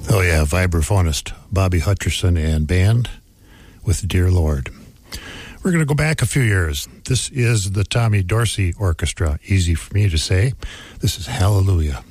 Oh, yeah, vibraphonist Bobby Hutcherson and band with Dear Lord. We're going to go back a few years. This is the Tommy Dorsey Orchestra. Easy for me to say. This is Hallelujah.